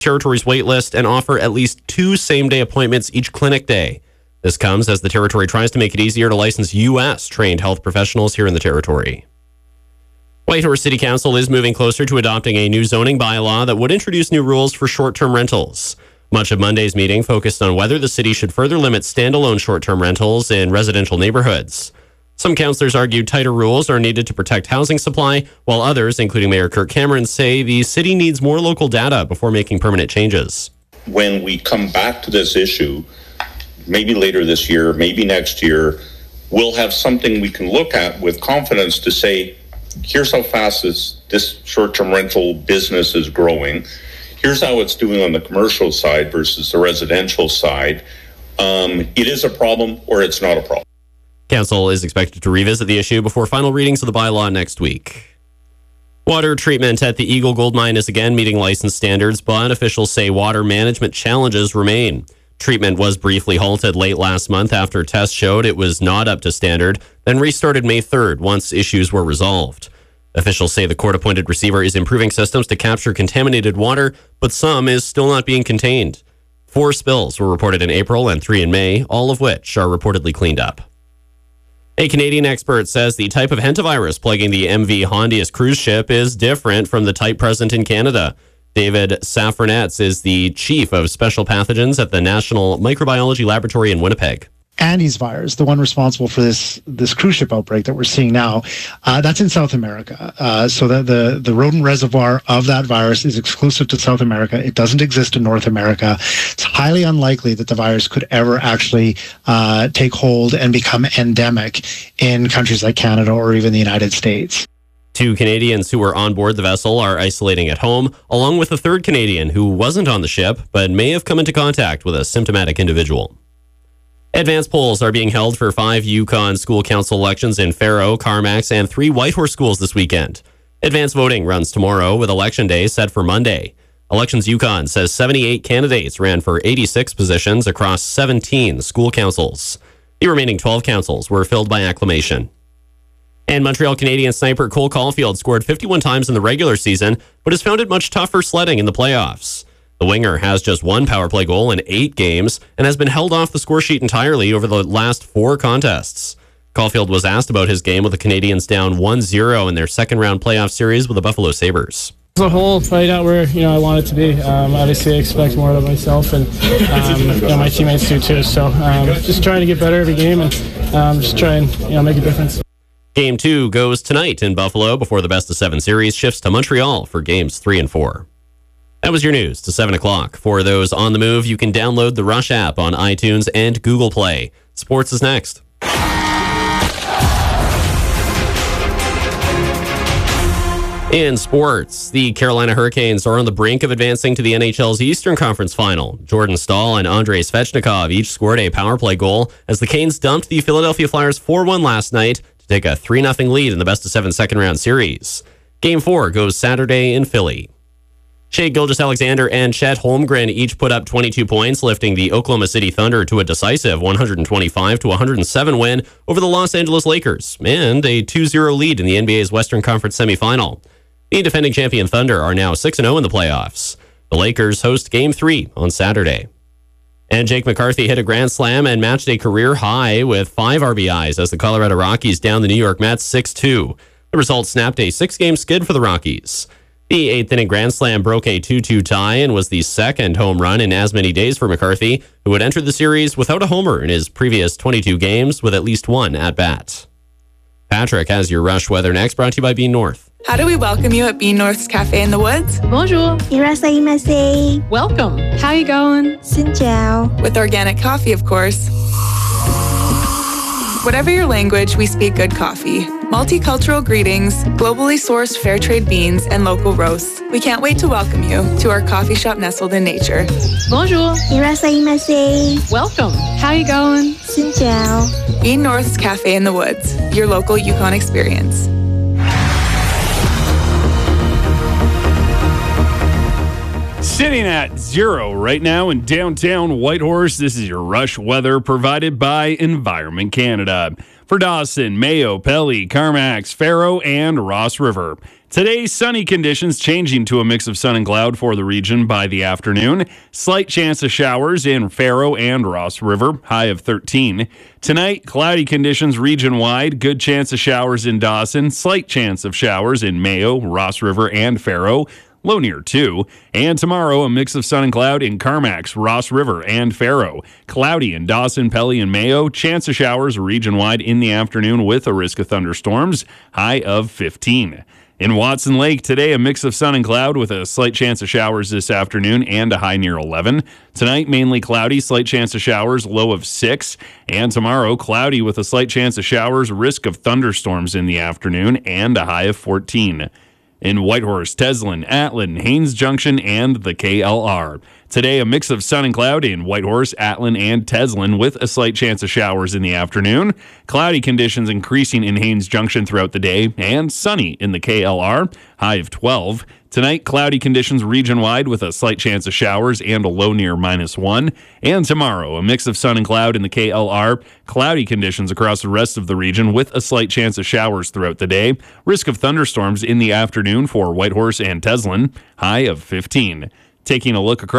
Territory's wait list and offer at least 2 same-day appointments each clinic day. This comes as the Territory tries to make it easier to license U.S.-trained health professionals here in the Territory. Whitehorse City Council is moving closer to adopting a new zoning bylaw that would introduce new rules for short-term rentals. Much of Monday's meeting focused on whether the city should further limit standalone short-term rentals in residential neighborhoods. Some councillors argued tighter rules are needed to protect housing supply, while others, including Mayor Kirk Cameron, say the city needs more local data before making permanent changes. When we come back to this issue, maybe later this year, maybe next year, we'll have something we can look at with confidence to say, here's how fast this short-term rental business is growing. Here's how it's doing on the commercial side versus the residential side. It is a problem or it's not a problem. Council is expected to revisit the issue before final readings of the bylaw next week. Water treatment at the Eagle Gold Mine is again meeting license standards, but officials say water management challenges remain. Treatment was briefly halted late last month after tests showed it was not up to standard, then restarted May 3rd once issues were resolved. Officials say the court-appointed receiver is improving systems to capture contaminated water, but some is still not being contained. 4 spills were reported in April and 3 in May, all of which are reportedly cleaned up. A Canadian expert says the type of hantavirus plaguing the MV Hondius cruise ship is different from the type present in Canada. David Safranetz is the chief of special pathogens at the National Microbiology Laboratory in Winnipeg. Andes virus, the one responsible for this cruise ship outbreak that we're seeing now, that's in South America. So the rodent reservoir of that virus is exclusive to South America. It doesn't exist in North America. It's highly unlikely that the virus could ever actually take hold and become endemic in countries like Canada or even the United States. 2 Canadians who were on board the vessel are isolating at home, along with a 3rd Canadian who wasn't on the ship but may have come into contact with a symptomatic individual. Advanced polls are being held for 5 Yukon school council elections in Faro, Carmacks, and 3 Whitehorse schools this weekend. Advanced voting runs tomorrow, with Election Day set for Monday. Elections Yukon says 78 candidates ran for 86 positions across 17 school councils. The remaining 12 councils were filled by acclamation. And Montreal Canadiens sniper Cole Caulfield scored 51 times in the regular season, but has found it much tougher sledding in the playoffs. The winger has just 1 power play goal in 8 games and has been held off the score sheet entirely over the last 4 contests. Caulfield was asked about his game with the Canadiens down 1-0 in their second-round playoff series with the Buffalo Sabres. As a whole, right now where I want it to be. Obviously, I expect more of myself, and my teammates do too. So just trying to get better every game and just try and make a difference. Game 2 goes tonight in Buffalo before the best-of-7 series shifts to Montreal for games 3 and 4. That was your news to 7 o'clock. For those on the move, you can download the Rush app on iTunes and Google Play. Sports is next. In sports, the Carolina Hurricanes are on the brink of advancing to the NHL's Eastern Conference Final. Jordan Staal and Andrei Svechnikov each scored a power play goal as the Canes dumped the Philadelphia Flyers 4-1 last night to take a 3-0 lead in the best-of-7 second-round series. Game 4 goes Saturday in Philly. Shea Gilgeous-Alexander and Chet Holmgren each put up 22 points, lifting the Oklahoma City Thunder to a decisive 125-107 win over the Los Angeles Lakers, and a 2-0 lead in the NBA's Western Conference semifinal. The defending champion Thunder are now 6-0 in the playoffs. The Lakers host Game 3 on Saturday. And Jake McCarthy hit a grand slam and matched a career high with 5 RBIs as the Colorado Rockies downed the New York Mets 6-2. The result snapped a 6-game skid for the Rockies. The 8th-inning grand slam broke a 2-2 tie and was the second home run in as many days for McCarthy, who had entered the series without a homer in his previous 22 games with at least 1 at-bat. Patrick has your Rush weather next, brought to you by Bean North. How do we welcome you at Bean North's Cafe in the Woods? Bonjour. Irasaimasu. Welcome. How you going? Xin chào. With organic coffee, of course. Whatever your language, we speak good coffee. Multicultural greetings, globally sourced fair trade beans, and local roasts. We can't wait to welcome you to our coffee shop nestled in nature. Bonjour. Irasaimasu. Welcome. How you going? Xin chào. Bean North's Cafe in the Woods, your local Yukon experience. Sitting at 0 right now in downtown Whitehorse, this is your Rush weather provided by Environment Canada. For Dawson, Mayo, Pelly, Carmax, Faro, and Ross River. Today, sunny conditions changing to a mix of sun and cloud for the region by the afternoon. Slight chance of showers in Faro and Ross River, high of 13. Tonight, cloudy conditions region-wide. Good chance of showers in Dawson. Slight chance of showers in Mayo, Ross River, and Faro. Low near 2. And tomorrow, a mix of sun and cloud in Carmax, Ross River, and Faro. Cloudy in Dawson, Pelly, and Mayo. Chance of showers region-wide in the afternoon with a risk of thunderstorms. High of 15. In Watson Lake, today, a mix of sun and cloud with a slight chance of showers this afternoon and a high near 11. Tonight, mainly cloudy, slight chance of showers, low of 6. And tomorrow, cloudy with a slight chance of showers, risk of thunderstorms in the afternoon, and a high of 14. In Whitehorse, Teslin, Atlin, Haines Junction, and the KLR. Today, a mix of sun and cloud in Whitehorse, Atlin, and Teslin with a slight chance of showers in the afternoon. Cloudy conditions increasing in Haines Junction throughout the day, and sunny in the KLR, high of 12. Tonight, cloudy conditions region-wide with a slight chance of showers and a low near -1. And tomorrow, a mix of sun and cloud in the KLR, cloudy conditions across the rest of the region with a slight chance of showers throughout the day. Risk of thunderstorms in the afternoon for Whitehorse and Teslin, high of 15. Taking a look across